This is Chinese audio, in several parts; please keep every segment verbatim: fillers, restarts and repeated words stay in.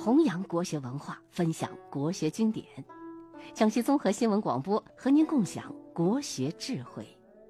弘扬国学文化，分享国学经典。江西综合新闻广播和您共享国学智慧。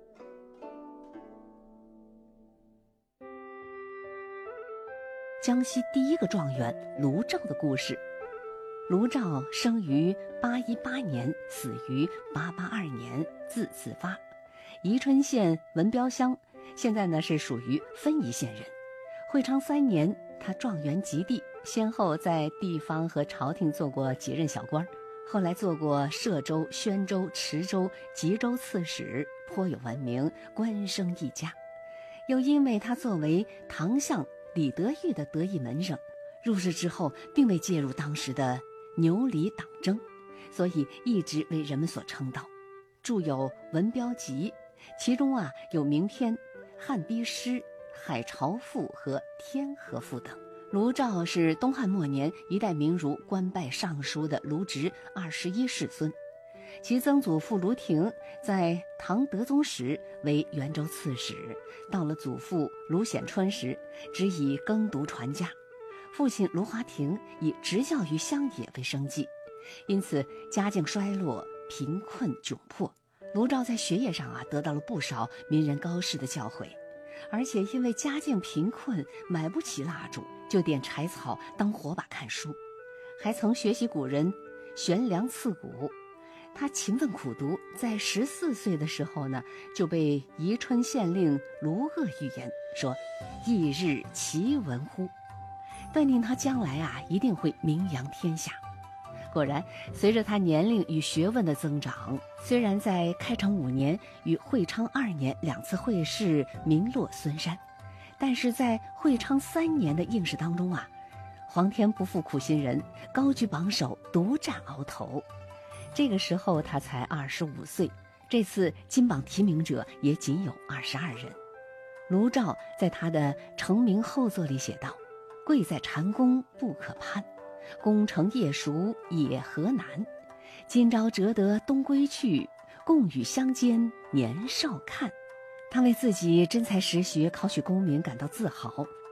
江西第一个状元卢照的故事。卢照生于八一八年，死于八八二年，字子发，宜春县文标乡，现在呢是属于分宜县人。会昌三年，他状元及第，先后在地方和朝廷做过几任小官，后来做过歙州、宣州、池州、吉州刺史，颇有闻名，官声一家。又因为他作为唐相李德裕的得意门生，入仕之后并未介入当时的牛李党争，所以一直为人们所称道。著有《文标集》，其中啊有名篇《汉逼诗》《海潮赋》和《天河赋》等。卢照是东汉末年一代名儒，官拜尚书的卢植二十一世孙。其曾祖父卢亭在唐德宗时为元州刺史，到了祖父卢显春时，只以耕读传家。父亲卢华亭以执教于乡野为生计，因此家境衰落，贫困窘迫。卢照在学业上啊得到了不少名人高士的教诲，而且因为家境贫困，买不起蜡烛，就点柴草当火把看书，还曾学习古人悬梁刺股。他勤奋苦读，在十四岁的时候呢，就被宜春县令卢鄂预言说：“翌日奇闻乎”，断定他将来啊一定会名扬天下。果然，随着他年龄与学问的增长，虽然在开成五年与会昌二年两次会试名落孙山，但是在会昌三年的应试当中啊，皇天不负苦心人，高居榜首，独占鳌头。这个时候他才二十五岁，这次金榜题名者也仅有二十二人。卢照在他的成名后作里写道：“贵在蟾宫不可攀，功成业熟也何难。今朝折得东归去，共与乡间年少看。”他为自己真才实学、考取功名感到自豪，